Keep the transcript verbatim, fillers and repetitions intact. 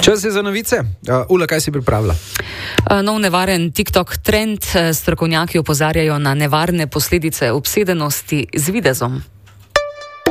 Čas je za novice. Uh, Ula, kaj si pripravila? Nov nevaren TikTok trend. Strokovnjaki opozarjajo na nevarne posledice obsedenosti z videzom.